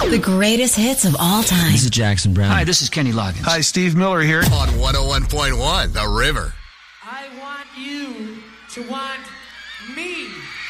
The greatest hits of all time. This is Jackson Brown. Hi, this is Kenny Loggins. Hi, Steve Miller here. On 101.1, The River. I want you to want me.